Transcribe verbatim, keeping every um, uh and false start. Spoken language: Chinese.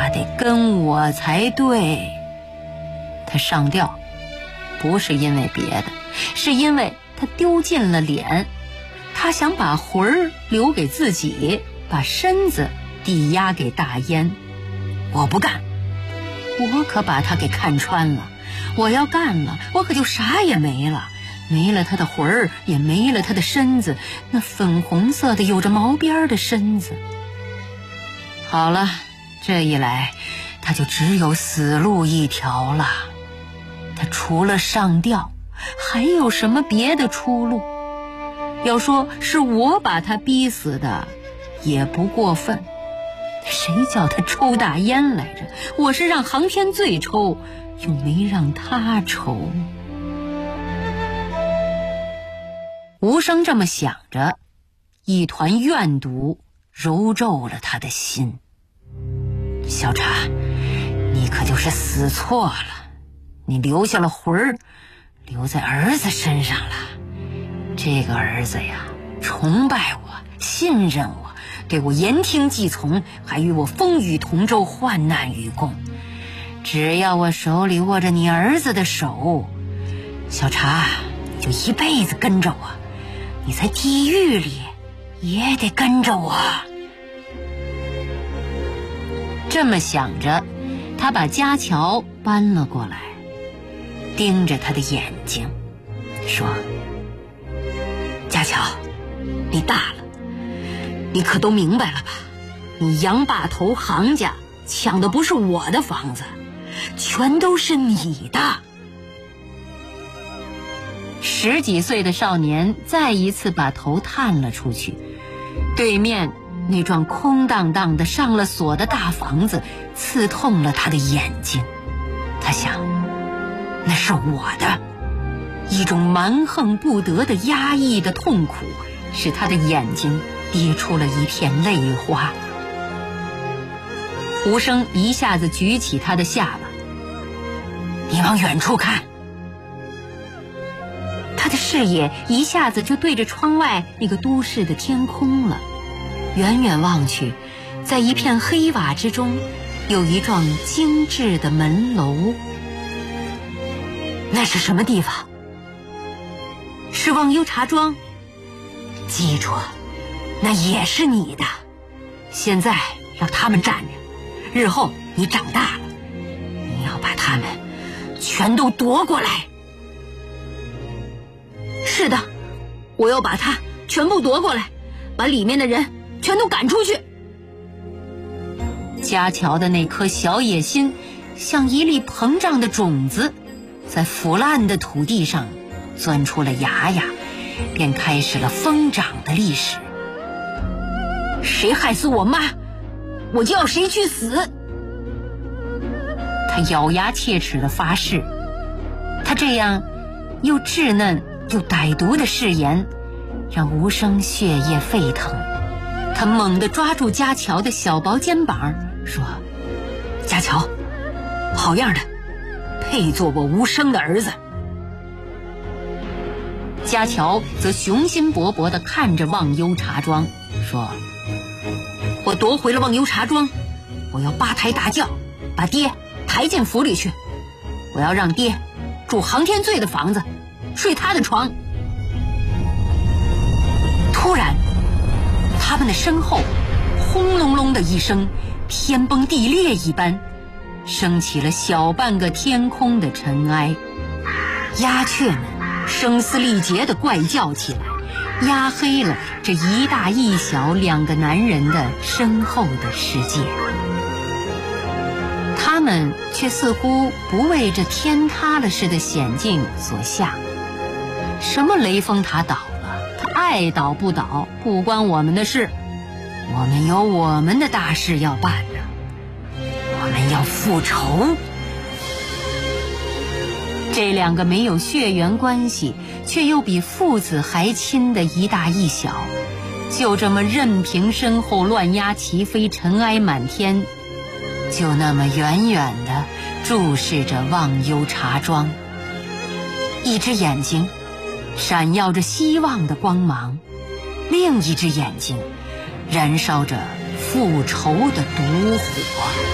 他得跟我才对。他上吊不是因为别的，是因为他丢尽了脸，他想把魂儿留给自己，把身子抵押给大烟。我不干，我可把他给看穿了，我要干了，我可就啥也没了，没了他的魂儿，也没了他的身子，那粉红色的有着毛边的身子。好了，这一来他就只有死路一条了。他除了上吊还有什么别的出路？要说是我把他逼死的也不过分，谁叫他抽大烟来着？我是让航天罪抽，又没让他抽。无声这么想着，一团怨毒揉皱了他的心。小茶，你可就是死错了，你留下了魂儿，留在儿子身上了。这个儿子呀，崇拜我，信任我，对我言听计从，还与我风雨同舟，患难与共。只要我手里握着你儿子的手，小茶，你就一辈子跟着我，你在地狱里也得跟着我。这么想着，他把家乔搬了过来，盯着他的眼睛说：家乔，你大了，你可都明白了吧？你杨把头行家抢的不是我的房子，全都是你的。十几岁的少年再一次把头探了出去，对面那幢空荡荡的上了锁的大房子刺痛了他的眼睛。他想，那是我的。一种蛮横不得的压抑的痛苦使他的眼睛跌出了一片泪花。无声一下子举起他的下巴，你往远处看。他的视野一下子就对着窗外那个都市的天空了。远远望去，在一片黑瓦之中有一幢精致的门楼。那是什么地方？是忘忧茶庄。记住，那也是你的。现在让他们站着，日后你长大了，你要把他们全都夺过来。是的，我要把他全部夺过来，把里面的人全都赶出去。家乔的那颗小野心像一粒膨胀的种子，在腐烂的土地上钻出了芽芽，便开始了疯长的历史。谁害死我妈，我就要谁去死。他咬牙切齿地发誓。他这样又稚嫩又歹毒的誓言让无声血液沸腾。他猛地抓住家乔的小薄肩膀说：家乔，好样的，配做我无声的儿子。家乔则雄心勃勃地看着忘忧茶庄说：我夺回了忘忧茶庄，我要八抬大轿把爹抬进府里去，我要让爹住航天罪的房子，睡他的床。突然他们的身后轰隆隆的一声，天崩地裂一般，升起了小半个天空的尘埃。鸦雀们声嘶力竭地怪叫起来，压黑了这一大一小两个男人的身后的世界。他们却似乎不为这天塌了似的险境所吓。什么雷峰塔倒了，他爱倒不倒不关我们的事，我们有我们的大事要办着，我们要复仇。这两个没有血缘关系却又比父子还亲的一大一小，就这么任凭身后乱鸦齐飞，尘埃满天，就那么远远地注视着忘忧茶庄。一只眼睛闪耀着希望的光芒，另一只眼睛燃烧着复仇的毒火。